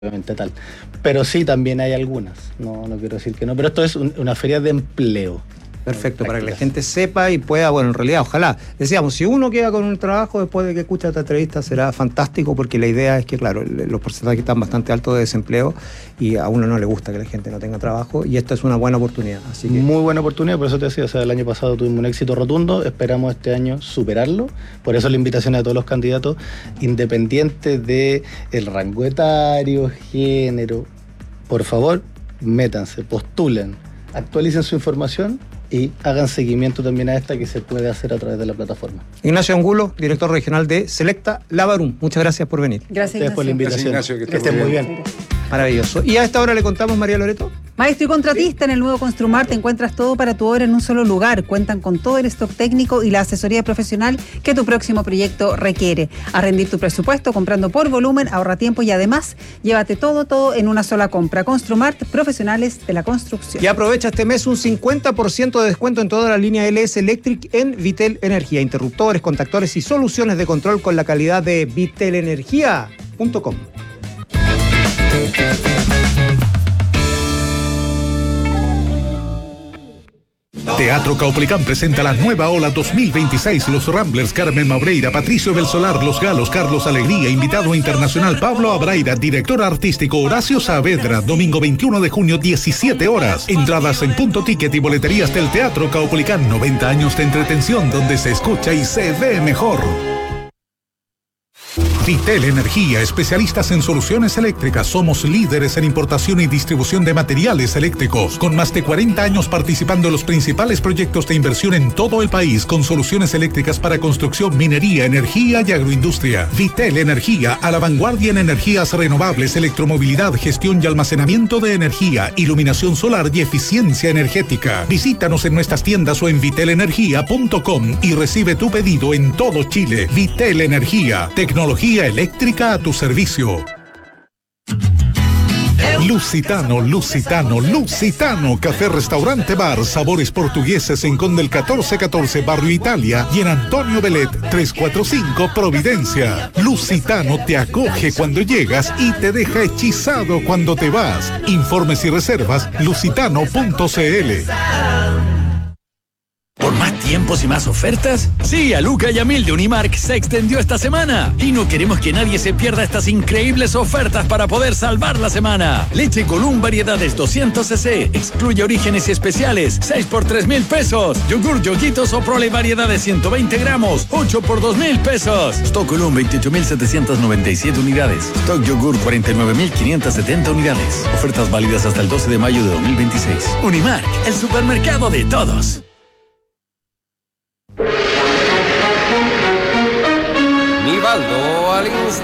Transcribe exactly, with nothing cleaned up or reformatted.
obviamente tal. Pero sí, también hay algunas, no, no quiero decir que no, pero esto es un, una feria de empleo. Perfecto, para que la gente sepa y pueda, bueno, en realidad, ojalá. Decíamos, si uno queda con un trabajo después de que escucha esta entrevista será fantástico, porque la idea es que, claro, los porcentajes están bastante altos de desempleo y a uno no le gusta que la gente no tenga trabajo, y esta es una buena oportunidad. Así que... Muy buena oportunidad, por eso te decía, o sea, el año pasado tuvimos un éxito rotundo, esperamos este año superarlo, por eso la invitación a todos los candidatos, independientes de el rango etario, género, por favor, métanse, postulen, actualicen su información y hagan seguimiento también a esta que se puede hacer a través de la plataforma. Ignacio Angulo, director regional de Selecta Lavarum. Muchas gracias por venir. Gracias, Ignacio. por la invitación. Gracias, Ignacio, que, que estén muy bien. bien. Maravilloso. Y a esta hora le contamos, María Loreto. Maestro y contratista, en el nuevo Construmar te encuentras todo para tu obra en un solo lugar. Cuentan con todo el stock técnico y la asesoría profesional que tu próximo proyecto requiere. A rendir tu presupuesto comprando por volumen, ahorra tiempo y además llévate todo, todo en una sola compra. Construmart, profesionales de la construcción. Y aprovecha este mes un cincuenta por ciento de descuento en toda la línea L S Electric en Vitel Energía. Interruptores, contactores y soluciones de control con la calidad de vitel energía punto com. Teatro Caupolicán presenta la nueva ola dos mil veintiséis. Los Ramblers, Carmen Maureira, Patricio del Solar, Los Galos, Carlos Alegría, invitado internacional Pablo Abraira, director artístico Horacio Saavedra, domingo veintiuno de junio, diecisiete horas. Entradas en Punto Ticket y boleterías del Teatro Caupolicán. noventa años de entretención donde se escucha y se ve mejor. Vitel Energía, especialistas en soluciones eléctricas. Somos líderes en importación y distribución de materiales eléctricos, con más de cuarenta años participando en los principales proyectos de inversión en todo el país, con soluciones eléctricas para construcción, minería, energía y agroindustria. Vitel Energía, a la vanguardia en energías renovables, electromovilidad, gestión y almacenamiento de energía, iluminación solar y eficiencia energética. Visítanos en nuestras tiendas o en vitel energía punto com y recibe tu pedido en todo Chile. Vitel Energía, tecnología eléctrica a tu servicio. Lusitano, Lusitano, Lusitano, café, restaurante, bar, sabores portugueses en Conde el catorce catorce, Barrio Italia, y en Antonio Belet trescientos cuarenta y cinco, Providencia. Lusitano te acoge cuando llegas y te deja hechizado cuando te vas. Informes y reservas, lusitano punto cl. ¿Por más tiempos y más ofertas? Sí, a Luca y a Mil de Unimark se extendió esta semana. Y no queremos que nadie se pierda estas increíbles ofertas para poder salvar la semana. Leche Column variedades doscientos centilitros. Excluye orígenes y especiales. seis por tres mil pesos. Yogur Yoguitos o Prole variedades ciento veinte gramos. ocho por dos mil pesos. Stock Column veintiocho mil setecientas noventa y siete unidades. Stock Yogur cuarenta y nueve mil quinientas setenta unidades. Ofertas válidas hasta el doce de mayo de dos mil veintiséis. Unimark, el supermercado de todos. Nivaldo